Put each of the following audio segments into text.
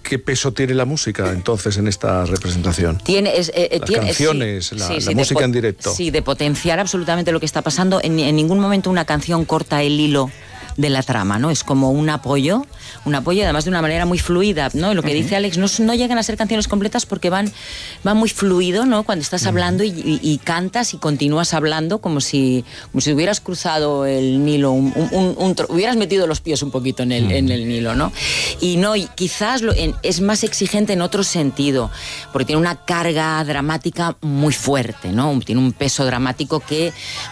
¿Qué peso tiene la música entonces en esta representación? Las canciones, la música en directo. Sí, de potenciar absolutamente lo que está pasando. En ningún momento una canción corta el hilo de la trama, ¿no? Es como un apoyo además de una manera muy fluida, ¿no? Lo que dice Alex, no llegan a ser canciones completas porque van muy fluido, ¿no? Cuando estás hablando y cantas y continúas hablando como si hubieras cruzado el Nilo, hubieras metido los pies un poquito en el Nilo, ¿no? Y quizás es más exigente en otro sentido, porque tiene una carga dramática muy fuerte, ¿no? Tiene un peso dramático que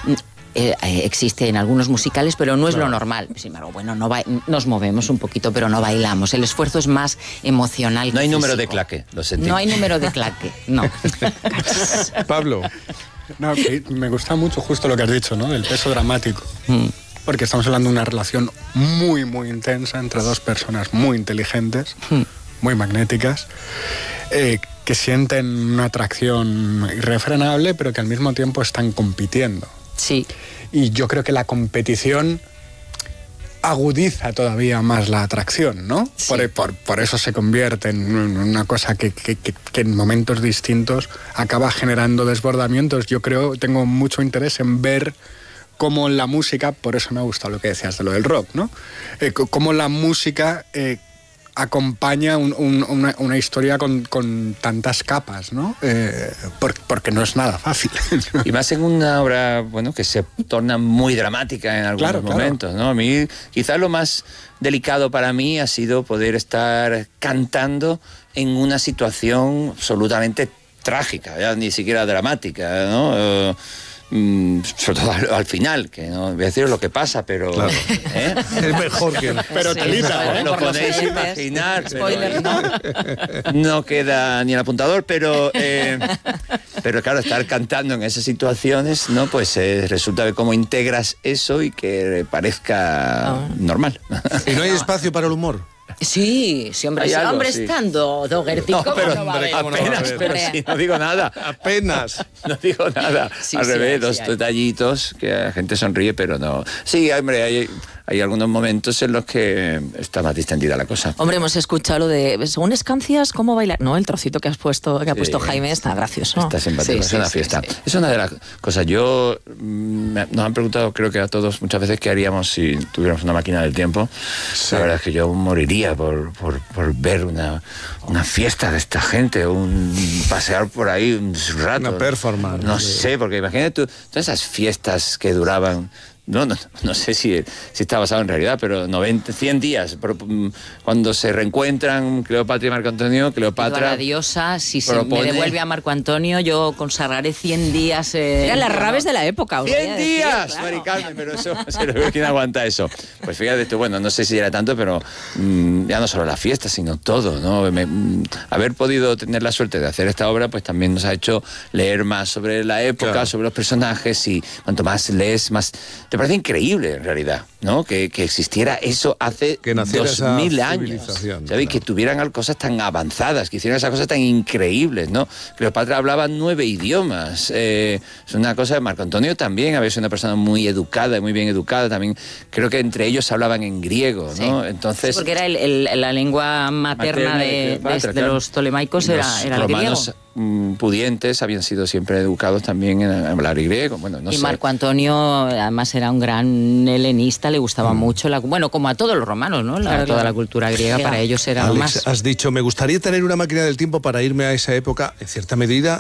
existe en algunos musicales, pero no es lo normal. Sin embargo, bueno, nos movemos un poquito, pero no bailamos. El esfuerzo es más emocional. No hay físico. Número de claque, lo sentimos. No hay número de claque, no. Pablo. No, me gusta mucho justo lo que has dicho, ¿no? Del peso dramático. Porque estamos hablando de una relación muy, muy intensa entre dos personas muy inteligentes, muy magnéticas, que sienten una atracción irrefrenable, pero que al mismo tiempo están compitiendo. Sí. Y yo creo que la competición agudiza todavía más la atracción, ¿no? Sí. Por eso se convierte en una cosa que en momentos distintos acaba generando desbordamientos. Yo tengo mucho interés en ver cómo la música, por eso me ha gustado lo que decías de lo del rock, ¿no? Cómo la música acompaña una historia con tantas capas, ¿no? Porque no es nada fácil. Y más en una obra, bueno, que se torna muy dramática en algunos momentos, ¿no? A mí, quizás lo más delicado para mí ha sido poder estar cantando en una situación absolutamente trágica, ya ni siquiera dramática, ¿no? Sobre todo al final, que no voy a decir lo que pasa, pero claro. Es mejor que pero telita, lo podéis imaginar, pero no queda ni el apuntador, pero claro, estar cantando en esas situaciones, no, pues resulta de cómo integras eso y que parezca normal. ¿Y no hay espacio para el humor? Sí, hombre, estando Dougherty, apenas, pero sí, no digo nada. Apenas. No digo nada. Al revés, dos detallitos que la gente sonríe, pero no. Sí, hombre, hay algunos momentos en los que está más distendida la cosa. Hombre, hemos escuchado lo de, según escancias, ¿cómo bailar? No, el trocito que ha puesto Jaime está gracioso. Está simpático, es una fiesta. Sí. Es una de las cosas. Nos han preguntado, creo que a todos, muchas veces, qué haríamos si tuviéramos una máquina del tiempo. Sí. La verdad es que yo moriría por ver una fiesta de esta gente, pasear por ahí un rato. Una performance. No sé, porque imagínate tú, todas esas fiestas que duraban... No sé si está basado en realidad, pero 100 días. Cuando se reencuentran Cleopatra y Marco Antonio, Cleopatra... La diosa, si se me devuelve a Marco Antonio, yo consagraré 100 días... Eran las rabes de la época. 100 días, claro. Mari Carmen, pero eso, ¿quién aguanta eso? Pues fíjate tú, bueno, no sé si era tanto, pero ya no solo la fiesta, sino todo, ¿no? Haber podido tener la suerte de hacer esta obra, pues también nos ha hecho leer más sobre la época, claro, sobre los personajes, y cuanto más lees, más... Me parece increíble, en realidad, ¿no? Que existiera eso hace 2000 años. ¿Sabes? Que tuvieran cosas tan avanzadas, que hicieran esas cosas tan increíbles, ¿no? Cleopatra hablaba 9 idiomas. Es una cosa... Marco Antonio también había sido una persona muy educada, muy bien educada. También creo que entre ellos hablaban en griego, ¿no? Sí. Entonces... Sí, porque era la lengua materna de los tolemaicos, era el griego. Pudientes habían sido siempre educados también en hablar griego. Bueno, no sé. Marco Antonio además era un gran helenista, le gustaba mucho, como a todos los romanos, ¿no? Toda la cultura griega para ellos era Alex, lo más. Has dicho, me gustaría tener una máquina del tiempo para irme a esa época, en cierta medida,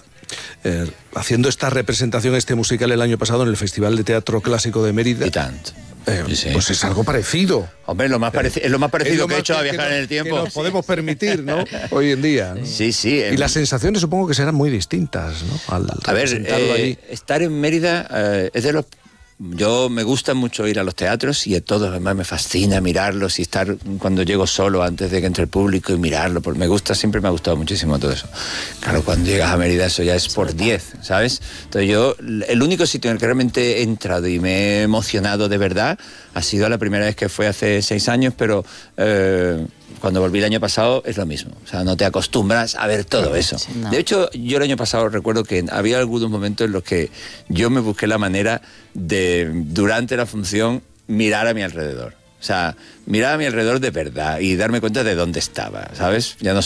haciendo esta representación, musical el año pasado en el Festival de Teatro Clásico de Mérida. Y tanto. Sí. Pues es algo parecido. Hombre, es lo más parecido que he hecho a viajar en el tiempo. Que nos podemos permitir, ¿no? Hoy en día, ¿no? Sí. Y las sensaciones supongo que serán muy distintas, ¿no? A ver, estar en Mérida es de los... Yo me gusta mucho ir a los teatros y a todos además me fascina mirarlos y estar cuando llego solo antes de que entre el público y mirarlo, porque siempre me ha gustado muchísimo todo eso. Claro, cuando llegas a Mérida eso ya es por 10, ¿sabes? Entonces yo, el único sitio en el que realmente he entrado y me he emocionado de verdad ha sido la primera vez que fue hace 6 años, pero... cuando volví el año pasado es lo mismo, o sea, no te acostumbras a ver todo eso. No. De hecho, yo el año pasado recuerdo que había algunos momentos en los que yo me busqué la manera de, durante la función, mirar a mi alrededor. O sea, mirar a mi alrededor de verdad y darme cuenta de dónde estaba, ¿sabes? Ya no